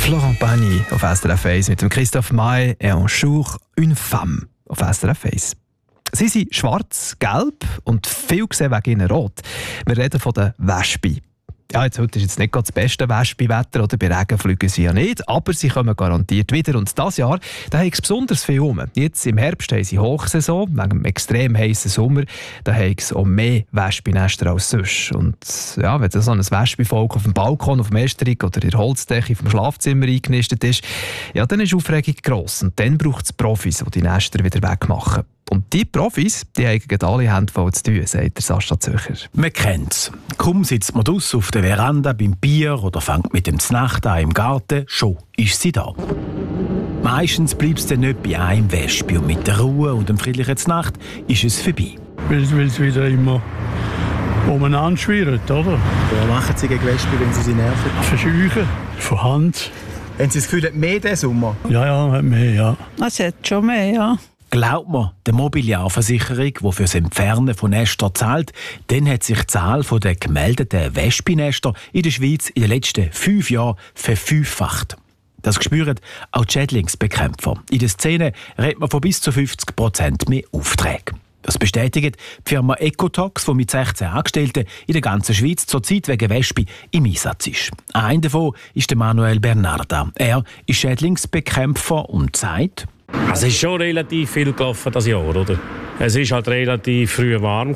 Florent Pagny auf SRF 1 mit dem Christophe Maé et un jour une femme auf SRF 1. Sie sind schwarz, gelb und viel gesehen wegen ihnen rot. Wir reden von den Wespen. Ja, heute ist jetzt nicht gerade das beste Wespenwetter, oder? Bei Regen fliegen sie ja nicht, aber sie kommen garantiert wieder. Und dieses Jahr da haben es besonders viel rum. Jetzt im Herbst haben sie Hochsaison, wegen dem extrem heißen Sommer. Da haben es auch mehr Wespennester als sonst. Und ja, wenn so ein Wespenvolk auf dem Balkon, auf dem Esterich oder in der Holzdecke vom Schlafzimmer eingenistet ist, ja, dann ist die Aufregung gross. Und dann braucht es Profis, die die Nester wieder wegmachen. Und die Profis, die haben alle Hände voll zu tun, sagt der Sascha Zöcher. Man kennt es. Kaum sitzt man draussen auf der Veranda beim Bier oder fängt mit dem Znacht an im Garten, schon ist sie da. Meistens bleibt es dann nicht bei einem Wespe und mit der Ruhe und dem friedlichen Znacht ist es vorbei. Weil es wieder immer umeinander schwirrt, oder? Was machen Sie gegen Wespen, wenn Sie sie nerven? Verscheuchen, von Hand. Haben Sie das Gefühl, mehr diesen Sommer? Ja, hat mehr, ja. Es hat schon mehr, ja. Glaubt man der Mobiliarversicherung, die für das Entfernen von Nestern zahlt, dann hat sich die Zahl der gemeldeten Wespennester in der Schweiz in den letzten 5 Jahren verfünffacht. Das spüren auch die Schädlingsbekämpfer. In der Szene redet man von bis zu 50% mehr Aufträgen. Das bestätigt die Firma Ecotox, die mit 16 Angestellten in der ganzen Schweiz zurzeit wegen Wespen im Einsatz ist. Einer davon ist der Manuel Bernarda. Er ist Schädlingsbekämpfer und sagt: Es ist schon relativ viel gelaufen das Jahr, oder? Es war halt relativ früh warm.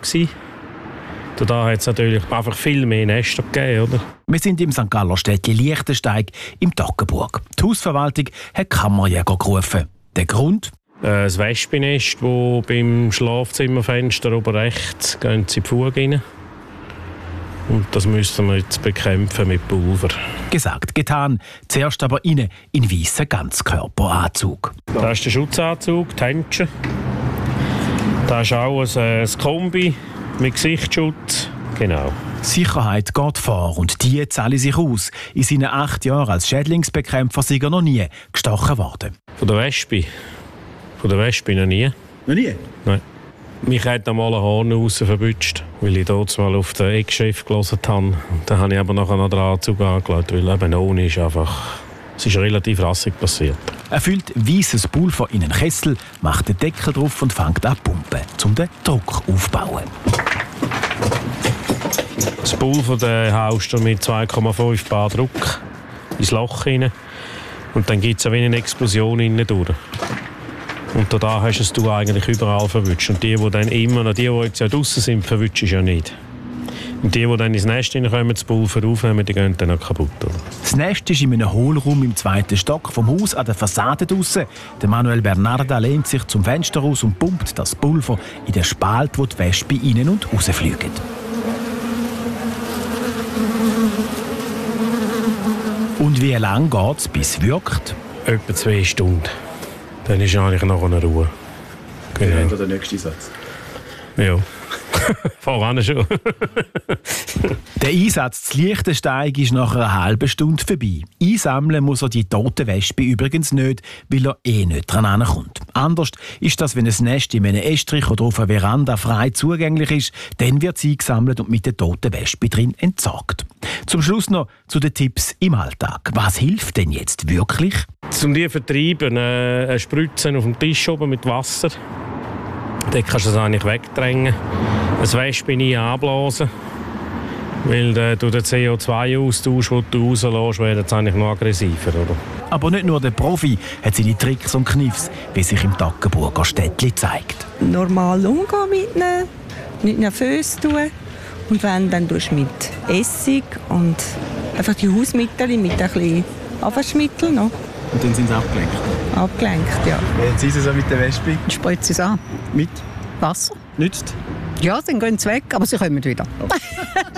Da hat es natürlich einfach viel mehr Nester gegeben, oder? Wir sind im St. Galler Städtchen Liechtensteig im Toggenburg. Die Hausverwaltung hat Kammerjäger gerufen. Der Grund? Das Wespennest, das beim Schlafzimmerfenster oben rechts gehen in die Fuge rein. Und das müssen wir jetzt bekämpfen mit Pulver. Gesagt, getan. Zuerst aber innen in weißen Ganzkörperanzug. Das ist der Schutzanzug, die Händchen. Das ist auch ein Kombi mit Gesichtsschutz. Genau. Sicherheit geht vor und die zahle sich aus. In seinen 8 Jahren als Schädlingsbekämpfer sei er noch nie gestochen worden. Von der Wespe? Von der Wespe noch nie. Noch nie? Nein. Mich hat einmal ein Horn raus verbutscht, weil ich dort mal auf den Eckchef gelesen habe. Dann habe ich aber nachher noch den Anzug angelegt, weil eben ohne ist einfach... Es ist relativ rassig passiert. Er füllt weißes Pulver in einen Kessel, macht den Deckel drauf und fängt an zu pumpen, um den Druck aufzubauen. Das Pulver haust du mit 2,5 Bar Druck ins Loch rein. Und dann gibt es eine Explosion innen durch. Und da hast du eigentlich überall verwünscht. Und die dann immer noch, die jetzt ja draussen sind, verwünscht ja nicht. Und die dann ins Nest hineinkommen, das Pulver aufnehmen, die gehen dann auch kaputt. Oder? Das Nest ist in einem Hohlraum im 2. Stock vom Haus an der Fassade draussen. Der Manuel Bernarda lehnt sich zum Fenster raus und pumpt das Pulver in den Spalt, wo die Wespen rein und rausfliegen. Und wie lange geht es, bis es wirkt? Etwa 2 Stunden. Dann ist eigentlich noch eine Ruhe. Genau. Dann der nächste Satz. Ja. Voran schon. Der Einsatz zu Liechtensteig ist nach einer halben Stunde vorbei. Einsammeln muss er die toten Wespen übrigens nicht, weil er nicht dran kommt. Anders ist das, wenn ein Nest in einem Estrich oder auf einer Veranda frei zugänglich ist, dann wird es eingesammelt und mit den toten Wespen drin entsorgt. Zum Schluss noch zu den Tipps im Alltag. Was hilft denn jetzt wirklich? Um die zu vertreiben, spritzen auf dem Tisch oben mit Wasser. Dann kannst du es eigentlich wegdrängen. Ein Wespe nie anblasen, weil du den CO2-Austausch, den du rauslässt, wird jetzt eigentlich noch aggressiver. Oder? Aber nicht nur der Profi hat seine Tricks und Kniffs, wie sich im Toggenburger Städtli zeigt. Normal umgehen mit ihnen, nicht nervös tun. Und wenn, dann tust du mit Essig und einfach die Hausmittel mit ein bisschen Abwaschmittel noch. Und dann sind sie abgelenkt? Abgelenkt, ja. Wie sind sie so mit der Wespe? Ich spritze es an. Mit? Wasser. Nützt? Ja, dann gehen sie weg, aber sie kommen wieder.